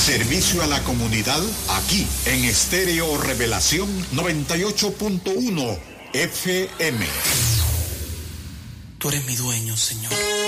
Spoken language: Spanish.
Servicio a la comunidad aquí en Estéreo Revelación 98.1 FM. Tú eres mi dueño, Señor.